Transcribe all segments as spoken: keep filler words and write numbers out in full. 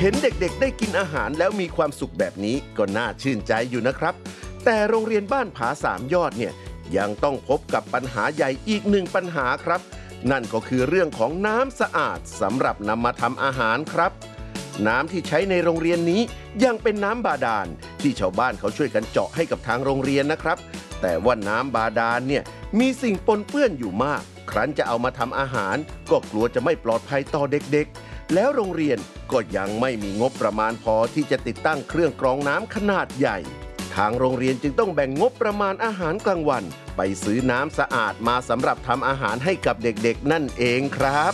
ห็นเด็กๆได้กินอาหารแล้วมีความสุขแบบนี้ก็น่าชื่นใจอยู่นะครับแต่โรงเรียนบ้านผาสามยอดเนี่ยยังต้องพบกับปัญหาใหญ่อีกหนึ่งปัญหาครับนั่นก็คือเรื่องของน้ำสะอาดสำหรับนำมาทำอาหารครับน้ำที่ใช้ในโรงเรียนนี้ยังเป็นน้ำบาดาลที่ชาวบ้านเขาช่วยกันเจาะให้กับทางโรงเรียนนะครับแต่ว่าน้ำบาดาลเนี่ยมีสิ่งปนเปื้อนอยู่มากครั้นจะเอามาทำอาหารก็กลัวจะไม่ปลอดภัยต่อเด็กๆแล้วโรงเรียนก็ยังไม่มีงบประมาณพอที่จะติดตั้งเครื่องกรองน้ำขนาดใหญ่ทางโรงเรียนจึงต้องแบ่งงบประมาณอาหารกลางวันไปซื้อน้ำสะอาดมาสำหรับทำอาหารให้กับเด็กๆนั่นเองครับ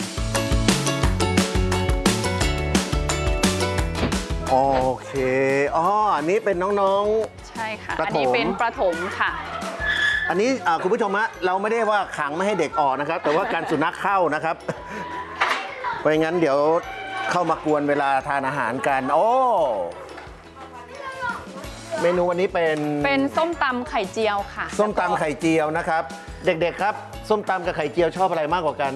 โอเคอ๋ออันนี้เป็นน้องๆใช่ค่ะอันนี้เป็นประถมค่ะอันนี้คุณผู้ชมฮะเราไม่ได้ว่าขังไม่ให้เด็กออกนะครับแต่ว่าการสุนัขเข้านะครับเพราะงั้นเดี๋ยวเข้ามากวนเวลาทานอาหารกันโอ้เมนูวันนี้เป็นเป็นส้มตำไข่เจียวค่ะส้มตำไข่เจียวนะครับเด็กๆครับส้มตำกับไข่เจียวชอบอะไรมากกว่ากัน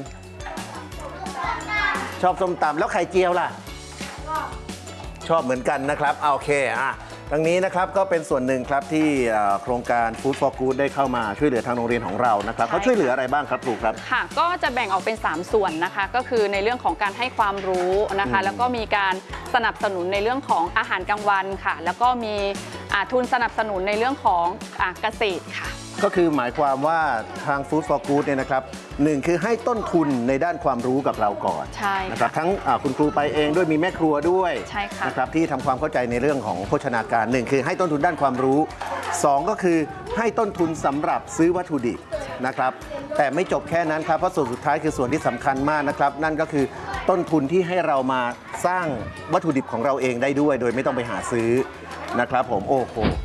ชอบส้มตำแล้วไข่เจียวล่ะชอบเหมือนกันนะครับโอเคอ่ะทั้งนี้นะครับก็เป็นส่วนหนึ่งครับที่โครงการ Food for Good ได้เข้ามาช่วยเหลือทางโรงเรียนของเรานะครับเขาช่วยเหลืออะไรบ้างครับครูครับค่ะก็จะแบ่งออกเป็นสามส่วนนะคะก็คือในเรื่องของการให้ความรู้นะคะแล้วก็มีการสนับสนุนในเรื่องของอาหารกลางวันค่ะแล้วก็มีทุนสนับสนุนในเรื่องของเกษตรค่ะก็คือหมายความว่าทาง Food for Good เนี่ยนะครับหนึ่งคือให้ต้นทุนในด้านความรู้กับเราก่อนใช่นะครับทั้งคุณครูไปเองด้วยมีแม่ครัวด้วยใช่ค่ะนะครับที่ทำความเข้าใจในเรื่องของโภชนาการหนึ่งคือให้ต้นทุนด้านความรู้สองก็คือให้ต้นทุนสำหรับซื้อวัตถุดิบนะครับแต่ไม่จบแค่นั้นครับเพราะส่วนสุดท้ายคือส่วนที่สำคัญมากนะครับนั่นก็คือต้นทุนที่ให้เรามาสร้างวัตถุดิบของเราเองได้ด้วยโดยไม่ต้องไปหาซื้อนะครับผมโอ้โห